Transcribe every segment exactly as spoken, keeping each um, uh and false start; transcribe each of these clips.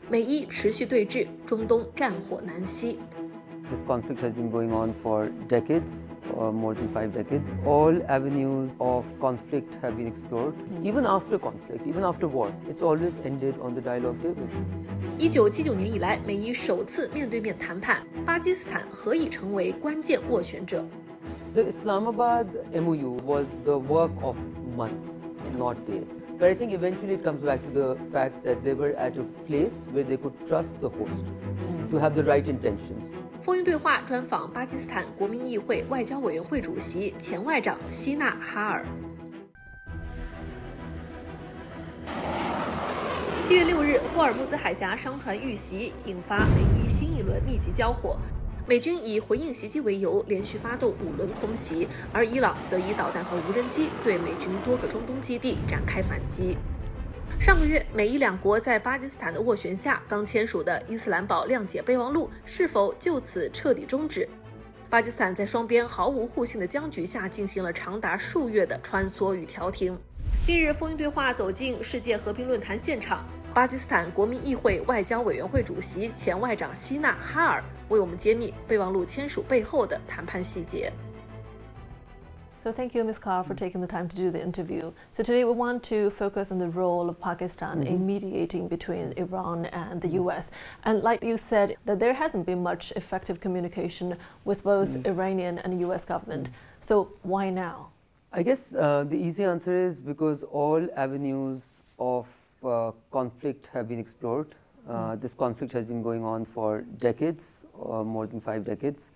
美伊持续对峙，中东战火难息。 This conflict has been going on for decades, or more than five decades. All avenues of conflict have been explored. Even after conflict, even after war, it's always ended on the dialogue table. 一九七九年以来，美伊首次面对面谈判，巴基斯坦何以成为关键斡旋者？ The Islamabad M O U was the work of months, not days. But I think eventually it comes back to the fact that they were at a place where they could trust the host to have the right intentions. 风云对话专访巴基斯坦国民议会外交委员会主席、前外长希纳哈尔。七月六日，霍尔木兹海峡商船遇袭，引发美伊新一轮密集交火。美军以回应袭击为由，连续发动五轮空袭，而伊朗则以导弹和无人机对美军多个中东基地展开反击。上个月，美伊两国在巴基斯坦的斡旋下刚签署的伊斯兰堡谅解备忘录是否就此彻底终止？巴基斯坦在双边毫无互信的僵局下进行了长达数月的穿梭与调停。近日，风云对话走进世界和平论坛现场，巴基斯坦国民议会外交委员会主席、前外长希纳哈尔为我们揭秘备忘录签署背后的谈判细节。 So thank you, Miz Carr, for taking the time to do the interview. So today we want to focus on the role of Pakistan mm-hmm. in mediating between Iran and the U S. And like you said, that there hasn't been much effective communication with both mm-hmm. Iranian and U S government. Mm-hmm. So why now? I guess uh, the easy answer is because all avenues of uh, conflict have been explored. Uh, mm-hmm. This conflict has been going on for decades, or more than five decades.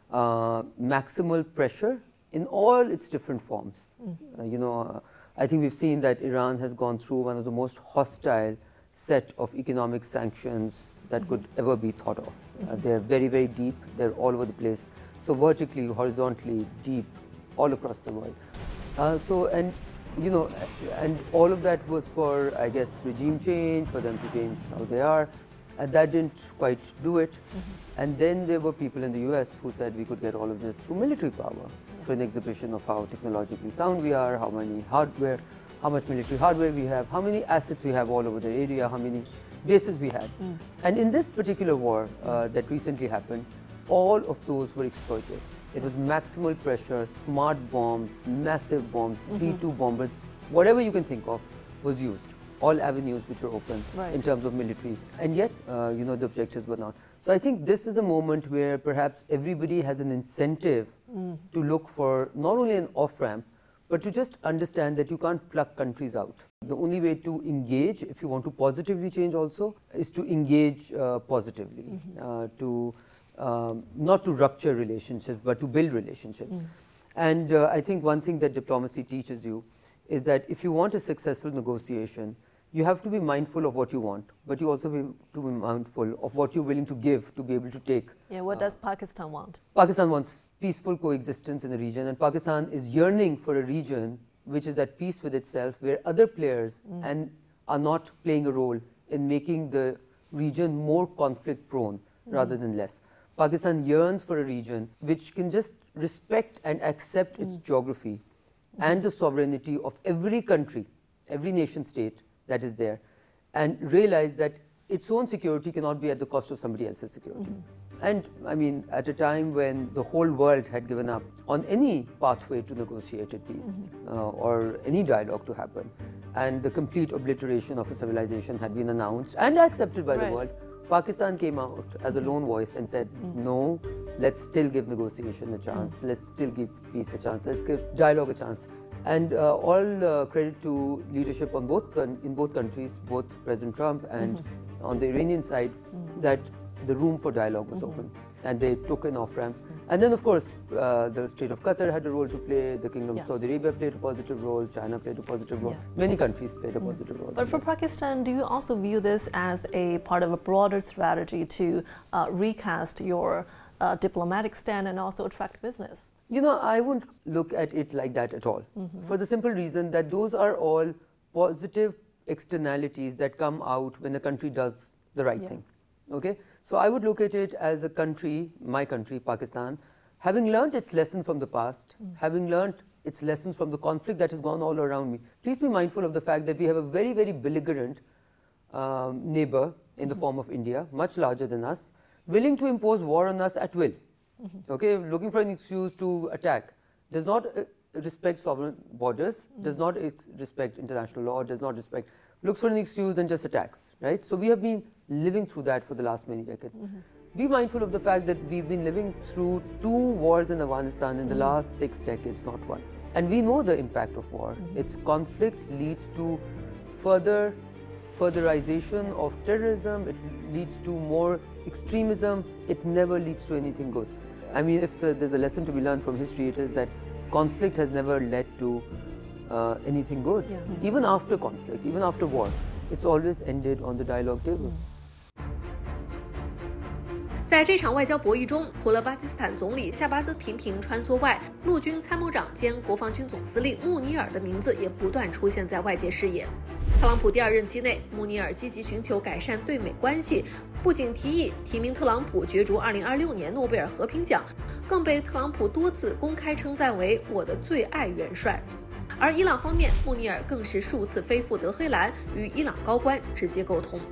Uh, maximal pressure in all its different forms. Mm. Uh, you know, uh, I think we've seen that Iran has gone through one of the most hostile set of economic sanctions that mm-hmm. could ever be thought of. Mm-hmm. Uh, they're very, very deep. They're all over the place. So vertically, horizontally, deep, all across the world. Uh, so, and, you know, and all of that was for, I guess, regime change, for them to change how they are. And that didn't quite do it. Mm-hmm. And then there were people in the U S who said we could get all of this through military power, yeah. through an exhibition of how technologically sound we are, how many hardware, how much military hardware we have, how many assets we have all over the area, how many bases we had. Mm. And in this particular war uh, that recently happened, all of those were exploited. It was maximal pressure, smart bombs, massive bombs, mm-hmm. B two bombers, whatever you can think of was used. All avenues which were open right. in terms of military, and yet, uh, you know, the objectives were not. So I think this is a moment where perhaps everybody has an incentive mm. to look for not only an off-ramp, but to just understand that you can't pluck countries out. The only way to engage, if you want to positively change also, is to engage uh, positively, mm-hmm. uh, to um, not to rupture relationships, but to build relationships. Mm. And uh, I think one thing that diplomacy teaches you is that if you want a successful negotiation, you have to be mindful of what you want, but you also have to be mindful of what you're willing to give to be able to take. Yeah, what uh, does Pakistan want? Pakistan wants peaceful coexistence in the region, and Pakistan is yearning for a region which is at peace with itself, where other players mm. and are not playing a role in making the region more conflict prone mm. rather than less. Pakistan yearns for a region which can just respect and accept mm. its geography mm. and the sovereignty of every country, every nation state that is there, and realize that its own security cannot be at the cost of somebody else's security. Mm-hmm. And I mean, at a time when the whole world had given up on any pathway to negotiated peace mm-hmm. uh, or any dialogue to happen, and the complete obliteration of a civilization had been announced and accepted by right. the world, Pakistan came out as a lone voice and said, mm-hmm. no, let's still give negotiation a chance, mm-hmm. let's still give peace a chance, let's give dialogue a chance. And uh, all uh, credit to leadership on both in both countries, both President Trump and mm-hmm. on the Iranian side, mm-hmm. that the room for dialogue was mm-hmm. open, and they took an off-ramp. Mm-hmm. And then, of course, uh, the State of Qatar had a role to play, the Kingdom yeah. of Saudi Arabia played a positive role, China played a positive role, yeah. many countries played a mm-hmm. positive role. But for that. Pakistan, do you also view this as a part of a broader strategy to uh, recast your Uh, diplomatic stand and also attract business? You know, I wouldn't look at it like that at all, mm-hmm. for the simple reason that those are all positive externalities that come out when a country does the right yeah. thing. Okay, so I would look at it as a country, my country, Pakistan, having learned its lesson from the past, mm. having learned its lessons from the conflict that has gone all around me. Please be mindful of the fact that we have a very, very belligerent um, neighbor in the form of India, much larger than us, willing to impose war on us at will, mm-hmm. okay, looking for an excuse to attack, does not uh, respect sovereign borders, mm-hmm. does not respect international law, does not respect, looks for an excuse and just attacks, right? So we have been living through that for the last many decades. Mm-hmm. Be mindful of the fact that we've been living through two wars in Afghanistan in the mm-hmm. last six decades, not one. And we know the impact of war. Mm-hmm. Its conflict leads to further furtherization of terrorism, it leads to more extremism, it never leads to anything good. I mean, if the, there's a lesson to be learned from history, it is that conflict has never led to uh, anything good. Yeah. Mm-hmm. Even after conflict, even after war, it's always ended on the dialogue table. Mm-hmm. 在这场外交博弈中，除了巴基斯坦总理夏巴兹频频穿梭外，陆军参谋长兼国防军总司令穆尼尔的名字也不断出现在外界视野。特朗普第二任期内，穆尼尔积极寻求改善对美关系，不仅提议提名特朗普角逐二零二六年诺贝尔和平奖，更被特朗普多次公开称赞为“我的最爱元帅”。而伊朗方面，穆尼尔更是数次飞赴德黑兰，与伊朗高官直接沟通。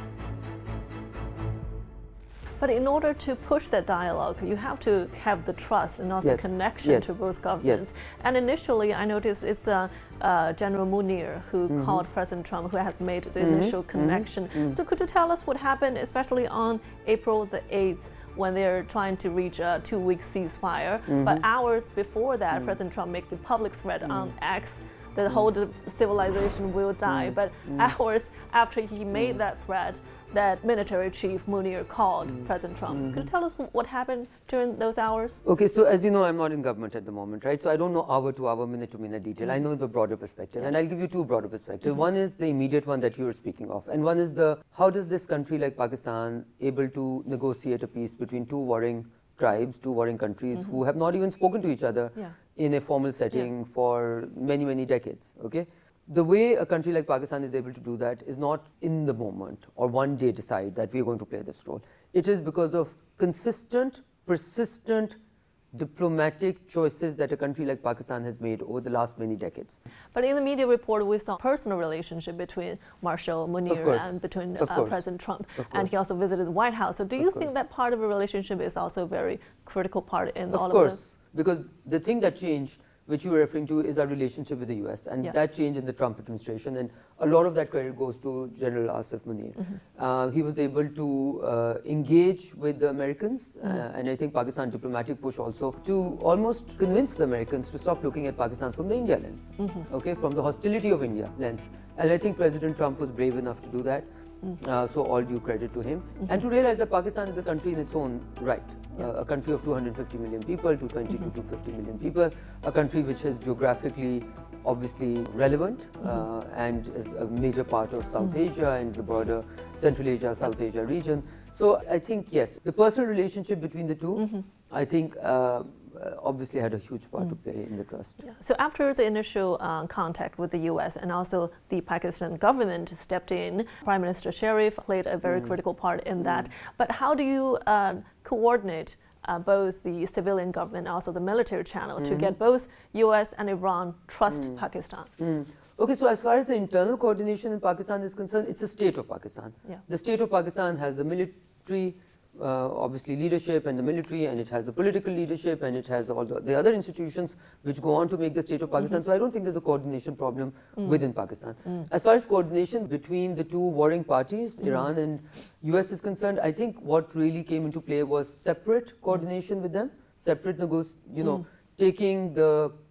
But in order to push that dialogue, you have to have the trust and also yes. connection yes. to both governments. Yes. And initially, I noticed it's uh, uh, General Munir who mm-hmm. called President Trump, who has made the mm-hmm. initial connection. Mm-hmm. So could you tell us what happened, especially on April the eighth, when they're trying to reach a two-week ceasefire? Mm-hmm. But hours before that, mm-hmm. President Trump made the public threat mm-hmm. on X that the whole civilization will die. Mm. But mm. hours after he made mm. that threat, that military chief Munir called mm. President Trump. Mm-hmm. Could you tell us what happened during those hours? Okay, so as you know, I'm not in government at the moment, right? So I don't know hour to hour, minute to minute detail. Mm-hmm. I know the broader perspective, yeah. and I'll give you two broader perspectives. Mm-hmm. One is the immediate one that you're speaking of, and one is the how does this country like Pakistan able to negotiate a peace between two warring tribes, two warring countries mm-hmm. who have not even spoken to each other yeah. in a formal setting yeah. for many, many decades, okay? The way a country like Pakistan is able to do that is not in the moment or one day decide that we are going to play this role. It is because of consistent, persistent, diplomatic choices that a country like Pakistan has made over the last many decades. But in the media report, we saw a personal relationship between Marshal Munir and between uh, President Trump. And he also visited the White House. So do you think that part of a relationship is also a very critical part in of all course, of this? Because the thing that changed, which you were referring to, is our relationship with the U S. And yeah. that changed in the Trump administration. And a lot of that credit goes to General Asif Munir. Mm-hmm. uh, he was able to uh, engage with the Americans. Mm-hmm. uh, and I think Pakistan diplomatic push also to almost convince the Americans to stop looking at Pakistan from the India lens. Mm-hmm. Okay, from the hostility of India lens. And I think President Trump was brave enough to do that. Mm-hmm. uh, so all due credit to him. Mm-hmm. And to realize that Pakistan is a country in its own right. Yeah. Uh, a country of two hundred fifty million people, two hundred twenty mm-hmm. to two hundred fifty million people, a country which is geographically obviously relevant mm-hmm. uh, and is a major part of South mm-hmm. Asia and the broader Central Asia, South Asia region. So I think, yes, the personal relationship between the two, mm-hmm. I think uh, obviously had a huge part mm. to play in the trust. Yeah. So after the initial uh, contact with the U S and also the Pakistan government stepped in, Prime Minister Sharif played a very mm. critical part in mm. that. But how do you uh, coordinate uh, both the civilian government and also the military channel mm. to get both U S and Iran trust mm. Pakistan? Mm. Okay, so as far as the internal coordination in Pakistan is concerned, it's a state of Pakistan. Yeah. The state of Pakistan has the military Uh, obviously leadership and the military, and it has the political leadership, and it has all the, the other institutions which go on to make the state of Pakistan. Mm-hmm. So I don't think there's a coordination problem mm. within Pakistan. Mm. As far as coordination between the two warring parties, mm. Iran and U S is concerned, I think what really came into play was separate coordination mm. with them, separate negotiation, you know, mm. taking the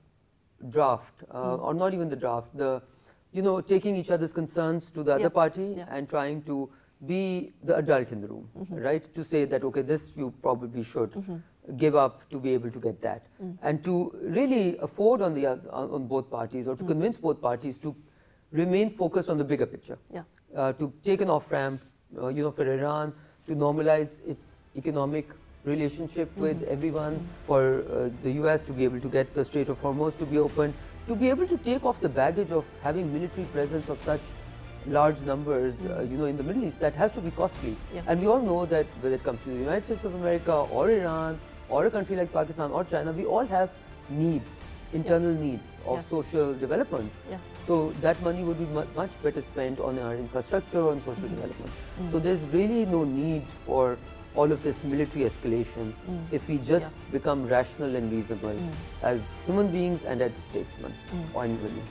draft, uh, mm. or not even the draft, the, you know, taking each other's concerns to the yeah. other party yeah. and trying to be the adult in the room, mm-hmm. right? To say that, okay, this you probably should mm-hmm. give up to be able to get that. Mm. And to really afford on the on, on both parties, or to mm. convince both parties to remain focused on the bigger picture. Yeah. Uh, to take an off-ramp, uh, you know, for Iran to normalize its economic relationship mm-hmm. with everyone, mm-hmm. for uh, the U S to be able to get the Strait of Hormuz to be open, to be able to take off the baggage of having military presence of such large numbers, mm. uh, you know, in the Middle East, that has to be costly. Yeah. And we all know that whether it comes to the United States of America or Iran or a country like Pakistan or China, we all have needs, internal yeah. needs of yeah. social development. Yeah. So that money would be mu much better spent on our infrastructure, on social mm-hmm. development. Mm-hmm. So there's really no need for all of this military escalation mm. if we just yeah. become rational and reasonable mm. as human beings and as statesmen mm. or individuals.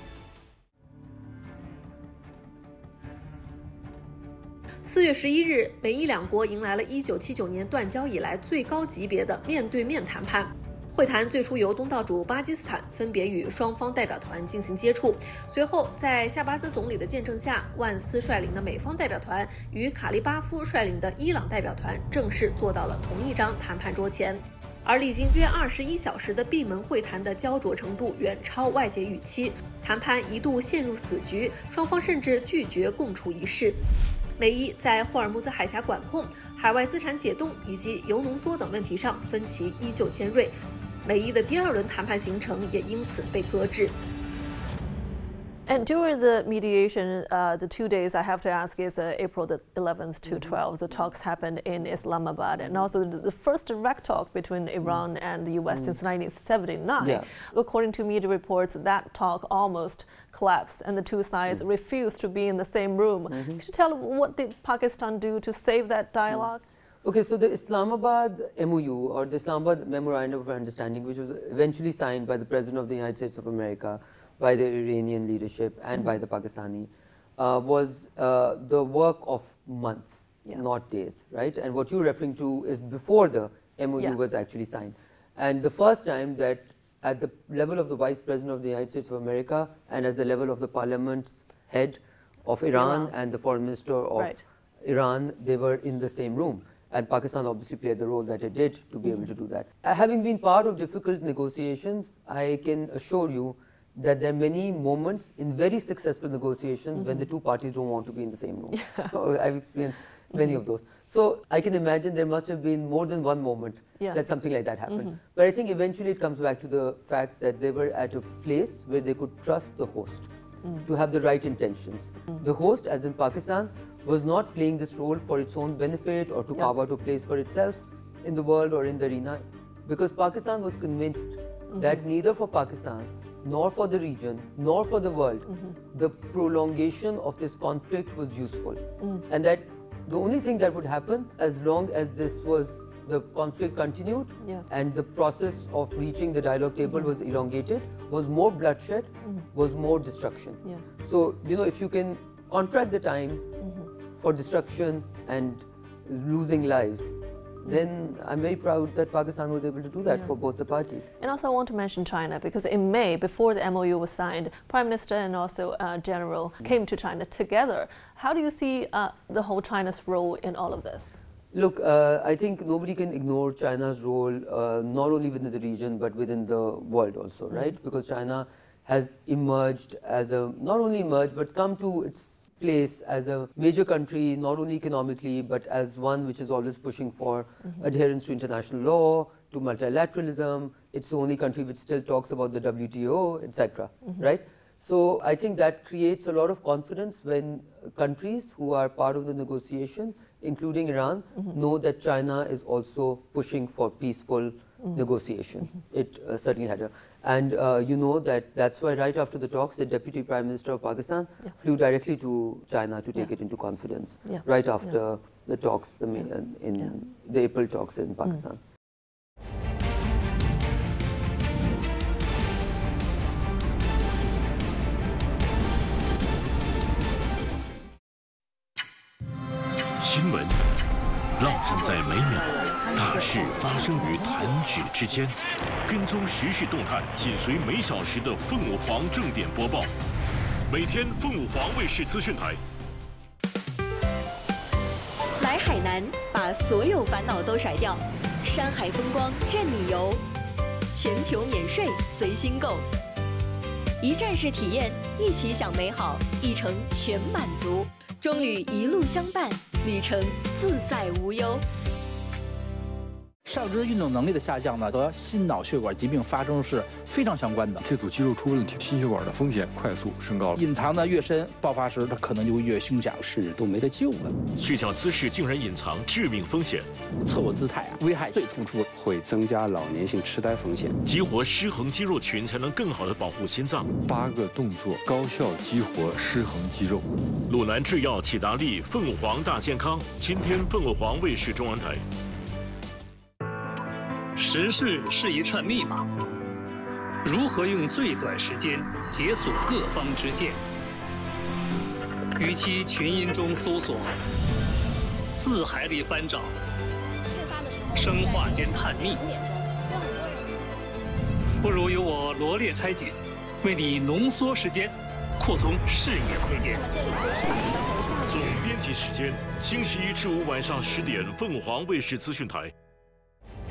四月十一日，美伊两国迎来了一九七九年断交以来最高级别的面对面谈判。会谈最初由东道主巴基斯坦分别与双方代表团进行接触，随后在夏巴兹总理的见证下，万斯率领的美方代表团与卡利巴夫率领的伊朗代表团正式坐到了同一张谈判桌前。而历经约二十一小时的闭门会谈的焦灼程度远超外界预期，谈判一度陷入死局，双方甚至拒绝共处一室。美伊在霍尔木兹海峡管控、海外资产解冻以及铀浓缩等问题上分歧依旧尖锐，美伊的第二轮谈判行程也因此被搁置。 And during the mediation, uh, the two days I have to ask is uh, April the eleventh to twelfth. The talks happened in Islamabad, and also the, the first direct talk between Iran and the U S mm. since nineteen seventy-nine. Yeah. According to media reports, that talk almost collapsed, and the two sides mm. refused to be in the same room. Mm-hmm. Could you tell what did Pakistan do to save that dialogue? Mm. Okay, so the Islamabad M O U, or the Islamabad Memorandum of Understanding, which was eventually signed by the President of the United States of America, by the Iranian leadership and mm-hmm. by the Pakistani, uh, was uh, the work of months, yeah. not days, right? And what you're referring to is before the M O U yeah. was actually signed. And the first time that at the level of the Vice President of the United States of America and at the level of the Parliament's head of Iran, Iran. and the Foreign Minister of right. Iran, they were in the same room. And Pakistan obviously played the role that it did to be mm-hmm. able to do that. Uh, having been part of difficult negotiations, I can assure you that there are many moments in very successful negotiations mm-hmm. when the two parties don't want to be in the same room. Yeah. So I've experienced many mm-hmm. of those. So I can imagine there must have been more than one moment yeah. that something like that happened. Mm-hmm. But I think eventually it comes back to the fact that they were at a place where they could trust the host mm. to have the right intentions. Mm. The host, as in Pakistan, was not playing this role for its own benefit or to yeah. carve out a place for itself in the world or in the arena, because Pakistan was convinced mm-hmm. that neither for Pakistan nor for the region, nor for the world, mm-hmm. the prolongation of this conflict was useful. Mm. And that the only thing that would happen, as long as this was, the conflict continued yeah. and the process of reaching the dialogue table mm-hmm. was elongated, was more bloodshed, mm-hmm. was more destruction. Yeah. So, you know, if you can contract the time mm-hmm. for destruction and losing lives, then I'm very proud that Pakistan was able to do that yeah. for both the parties. And also I want to mention China, because in May, before the M O U was signed, Prime Minister and also uh, General mm. came to China together. How do you see uh, the whole China's role in all of this? Look, uh, I think nobody can ignore China's role, uh, not only within the region, but within the world also, mm. right? Because China has emerged as a, not only emerged, but come to its place as a major country, not only economically, but as one which is always pushing for mm-hmm. adherence to international law, to multilateralism. It's the only country which still talks about the W T O, et cetera. Mm-hmm. Right? So I think that creates a lot of confidence when countries who are part of the negotiation, including Iran, mm-hmm. know that China is also pushing for peaceful mm-hmm. negotiation. Mm-hmm. It uh, certainly had a. And uh, you know that that's why right after the talks, the Deputy Prime Minister of Pakistan yeah. flew directly to China to take yeah. it into confidence, yeah. right after yeah. the talks, the May, yeah. in yeah. the April talks in Pakistan. Mm. 新闻烙印在每秒，大事发生于弹指之间。跟踪时事动态，紧随每小时的凤舞凰正点播报。每天凤舞凰卫视资讯台。 来海南，把所有烦恼都甩掉，山海风光任你游，全球免税随心购，一站式体验，一起享美好，一程全满足。中旅一路相伴，旅程自在无忧。 上肢运动能力的下降呢，和心脑血管疾病发生是非常相关的。 这组肌肉出问题，心血管的风险快速升高了。 隐藏的越深，爆发时它可能就越凶险，是都没得救了。 睡觉姿势竟然隐藏致命风险， 错误姿态啊，危害最突出， 会增加老年性痴呆风险。 激活失衡肌肉群，才能更好的保护心脏。 八个动作高效激活失衡肌肉。 鲁南制药启达利凤凰黄大健康，今天凤凰黄卫视中央台。 时事是一串密码，如何用最短时间解锁各方之见？与其群音中搜索，字海里翻找，生化间探秘，不如由我罗列拆解，为你浓缩时间，扩通视野空间。 总编辑时间：星期一至五晚上十点，凤凰卫视资讯台。